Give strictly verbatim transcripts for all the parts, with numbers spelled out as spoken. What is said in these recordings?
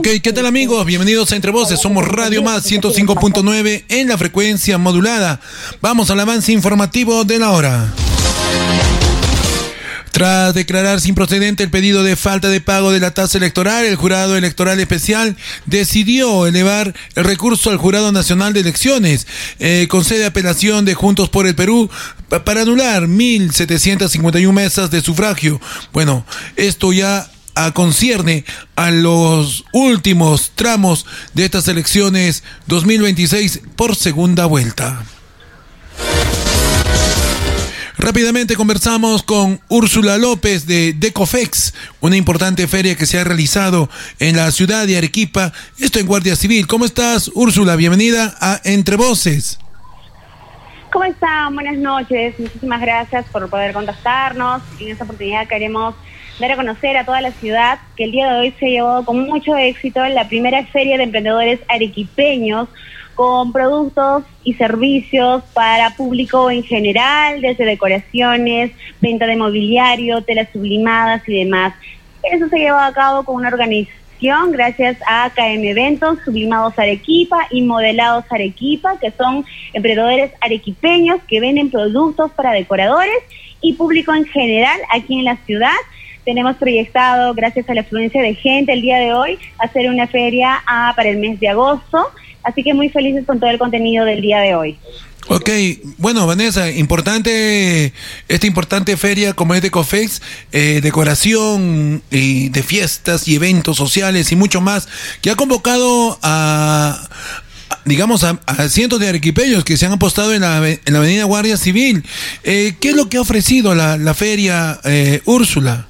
¿qué tal amigos? Bienvenidos a Entre Voces, somos Radio Más ciento cinco punto nueve en la frecuencia modulada. Vamos al avance informativo de la hora. Tras declararse improcedente el pedido de falta de pago de la tasa electoral, el Jurado Electoral Especial decidió elevar el recurso al Jurado Nacional de Elecciones, eh, con sede de apelación de Juntos por el Perú, pa- para anular mil setecientas cincuenta y una mesas de sufragio. Bueno, esto ya a concierne a los últimos tramos de estas elecciones dos mil veintiséis por segunda vuelta. Rápidamente conversamos con Úrsula López de Decofex, una importante feria que se ha realizado en la ciudad de Arequipa, esto en Guardia Civil. ¿Cómo estás, Úrsula? Bienvenida a Entre Voces. ¿Cómo están? Buenas noches. Muchísimas gracias por poder contactarnos. En esta oportunidad queremos dar a conocer a toda la ciudad que el día de hoy se llevó con mucho éxito la primera feria de emprendedores arequipeños con productos y servicios para público en general, desde decoraciones, venta de mobiliario, telas sublimadas y demás. Eso se llevó a cabo con una organización gracias a K M Eventos, Sublimados Arequipa y Modelados Arequipa, que son emprendedores arequipeños que venden productos para decoradores y público en general aquí en la ciudad. Tenemos proyectado, gracias a la afluencia de gente el día de hoy, hacer una feria ah, para el mes de agosto. Así que muy felices con todo el contenido del día de hoy. Ok, bueno, Vanessa, importante, esta importante feria como es Decofex, eh, decoración y de fiestas y eventos sociales y mucho más, que ha convocado a, a digamos, a, a cientos de arequipeños que se han apostado en la, en la avenida Guardia Civil. Eh, ¿Qué es lo que ha ofrecido la, la feria, eh, Úrsula?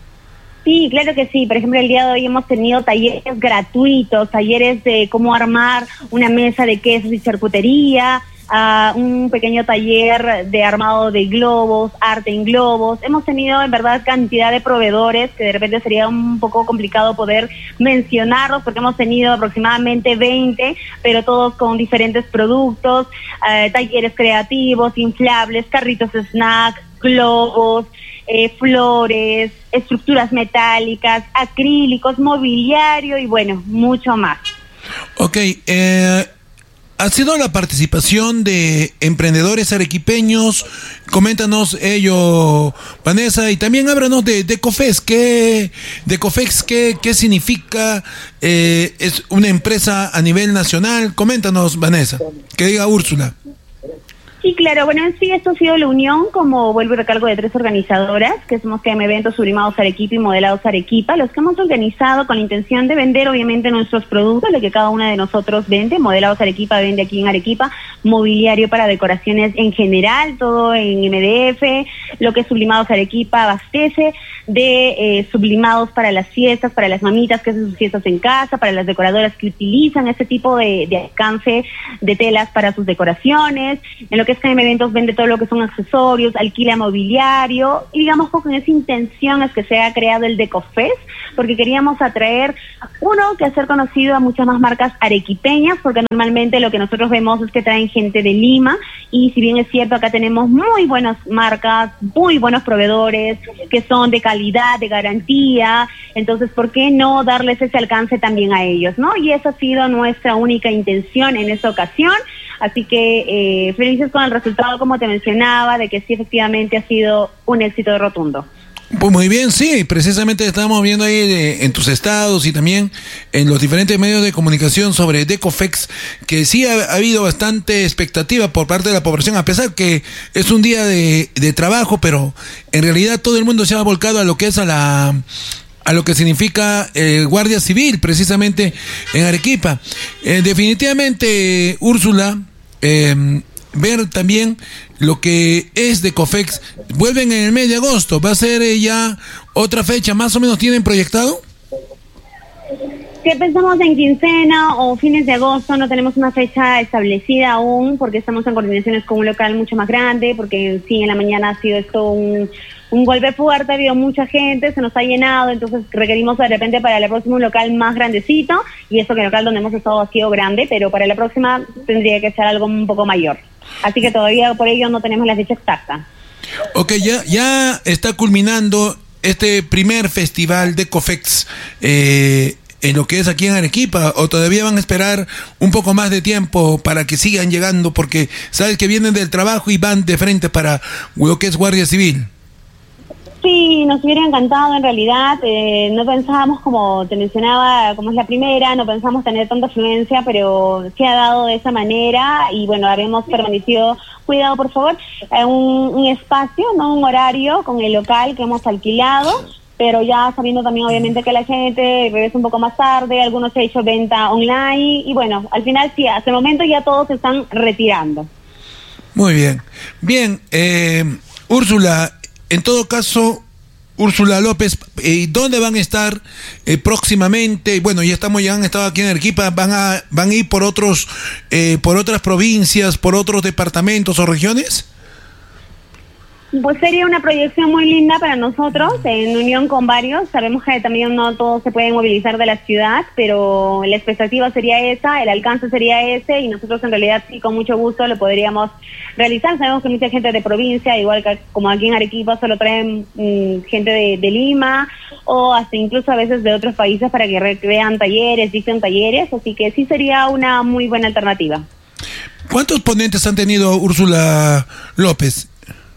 Sí, claro que sí. Por ejemplo, el día de hoy hemos tenido talleres gratuitos, talleres de cómo armar una mesa de quesos y charcutería, uh, un pequeño taller de armado de globos, arte en globos. Hemos tenido, en verdad, cantidad de proveedores que de repente sería un poco complicado poder mencionarlos porque hemos tenido aproximadamente veinte, pero todos con diferentes productos, uh, talleres creativos, inflables, carritos snack, globos, Eh, flores, estructuras metálicas, acrílicos, mobiliario y bueno, mucho más. Ok, eh, ha sido la participación de emprendedores arequipeños, coméntanos ello, Vanessa, y también háblanos de Decofex, ¿qué, Decofex, qué, qué significa? Eh, ¿es una empresa a nivel nacional? Coméntanos, Vanessa, que diga Úrsula. Sí, claro. Bueno, en sí esto ha sido la unión, como vuelvo y recalco, de tres organizadoras, que somos K M Eventos, Sublimados Arequipa y Modelados Arequipa, los que hemos organizado con la intención de vender, obviamente, nuestros productos, lo que cada una de nosotros vende. Modelados Arequipa vende aquí en Arequipa mobiliario para decoraciones en general, todo en M D F, lo que es Sublimados Arequipa abastece de eh, sublimados para las fiestas, para las mamitas que hacen sus fiestas en casa, para las decoradoras que utilizan este tipo de, de alcance de telas para sus decoraciones. En lo que es K M Eventos vende todo lo que son accesorios, alquila mobiliario, y digamos con esa intención es que se ha creado el Decofex, porque queríamos atraer, uno, que hacer conocido a muchas más marcas arequipeñas, porque normalmente lo que nosotros vemos es que traen gente de Lima, y si bien es cierto, acá tenemos muy buenas marcas, muy buenos proveedores, que son de calidad, de garantía, entonces, ¿por qué no darles ese alcance también a ellos, no? Y esa ha sido nuestra única intención en esta ocasión. Así que eh, felices con el resultado, como te mencionaba, de que sí, efectivamente ha sido un éxito rotundo. Pues muy bien, sí, precisamente estamos viendo ahí eh, en tus estados y también en los diferentes medios de comunicación sobre Decofex, que sí ha, ha habido bastante expectativa por parte de la población, a pesar que es un día de, de trabajo, pero en realidad todo el mundo se ha volcado a lo que es a la... a lo que significa eh, Guardia Civil, precisamente en Arequipa. Eh, definitivamente, Úrsula, eh, ver también lo que es Decofex, vuelven en el mes de agosto, ¿va a ser eh, ya otra fecha? ¿Más o menos tienen proyectado? Si pensamos en quincena o fines de agosto, no tenemos una fecha establecida aún, porque estamos en coordinaciones con un local mucho más grande, porque sí, en la mañana ha sido esto un, un golpe fuerte, ha habido mucha gente, se nos ha llenado, entonces requerimos de repente para el próximo un local más grandecito, y eso que el local donde hemos estado ha sido grande, pero para la próxima tendría que ser algo un poco mayor. Así que todavía por ello no tenemos la fecha exacta. Ok, ya, ya está culminando este primer festival Decofex, eh, en lo que es aquí en Arequipa, o todavía van a esperar un poco más de tiempo para que sigan llegando, porque sabes que vienen del trabajo y van de frente para lo que es Guardia Civil? Sí, nos hubiera encantado en realidad, eh, no pensábamos, como te mencionaba, como es la primera, no pensamos tener tanta afluencia, pero se ha dado de esa manera y bueno, haremos permanecido, cuidado por favor, eh, un, un espacio, no un horario con el local que hemos alquilado, pero ya sabiendo también obviamente que la gente regresa un poco más tarde, algunos se ha hecho venta online y bueno, al final sí, hasta el momento ya todos se están retirando. Muy bien, bien, eh, Úrsula, en todo caso, Úrsula López, eh, ¿dónde van a estar eh, próximamente? Bueno, ya estamos, ya han estado aquí en Arequipa, van a, van a ir por otros, eh, por otras provincias, por otros departamentos o regiones. Pues sería una proyección muy linda para nosotros, en unión con varios. Sabemos que también no todos se pueden movilizar de la ciudad, pero la expectativa sería esa, el alcance sería ese, y nosotros en realidad sí, con mucho gusto lo podríamos realizar. Sabemos que mucha gente de provincia, igual que como aquí en Arequipa, solo traen mmm, gente de, de Lima, o hasta incluso a veces de otros países para que recrean talleres, dicten talleres, así que sí sería una muy buena alternativa. ¿Cuántos ponentes han tenido, Úrsula López?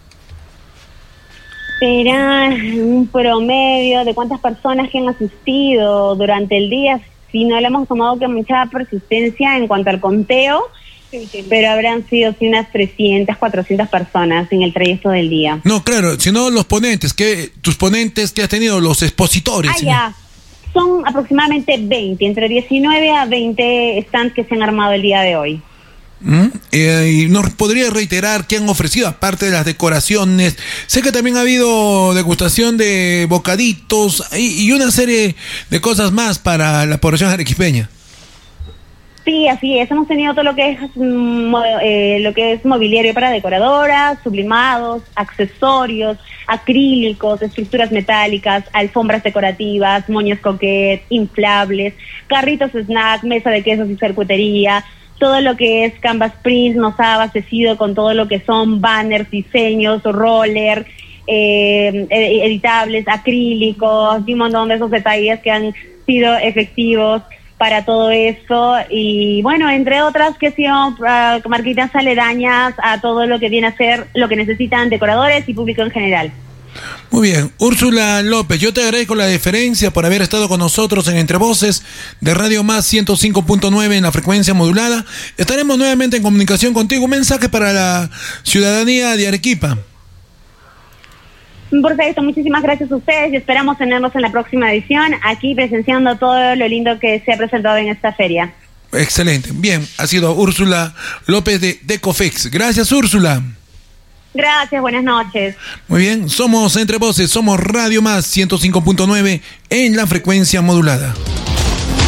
Será un promedio de cuántas personas que han asistido durante el día. Si no le hemos tomado que mucha persistencia en cuanto al conteo, pero habrán sido sí, unas trescientas, cuatrocientas personas en el trayecto del día. No, claro, sino los ponentes, que tus ponentes que has tenido, los expositores. Ah, ya. Son aproximadamente veinte, entre diecinueve a veinte stands que se han armado el día de hoy. ¿Mm? Eh, y nos podría reiterar qué han ofrecido aparte de las decoraciones. Sé que también ha habido degustación de bocaditos y, y una serie de cosas más para la población arequipeña. Sí, así es. Hemos tenido todo lo que es mm, eh, lo que es mobiliario para decoradoras, sublimados, accesorios, acrílicos, estructuras metálicas, alfombras decorativas, moños coquet, inflables, carritos snack, mesa de quesos y charcutería. Todo lo que es Canvas Print nos ha abastecido con todo lo que son banners, diseños, roller, eh, editables, acrílicos, y un montón de esos detalles que han sido efectivos para todo eso. Y bueno, entre otras que han sido uh, marquitas aledañas a todo lo que viene a ser lo que necesitan decoradores y público en general. Muy bien, Úrsula López, yo te agradezco la deferencia por haber estado con nosotros en Entre Voces de Radio Más ciento cinco punto nueve en la frecuencia modulada. Estaremos nuevamente en comunicación contigo. Un mensaje para la ciudadanía de Arequipa. Perfecto, muchísimas gracias a ustedes y esperamos tenernos en la próxima edición aquí presenciando todo lo lindo que se ha presentado en esta feria. Excelente, bien, ha sido Úrsula López de Decofex. Gracias, Úrsula. Gracias, buenas noches. Muy bien, somos Entre Voces, somos Radio Más ciento cinco punto nueve en la frecuencia modulada.